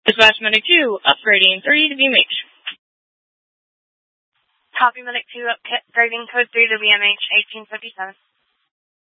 Dispatch Medic 2, upgrading 3 to BMH. Copy Medic 2, upgrading code 3 to BMH 1857.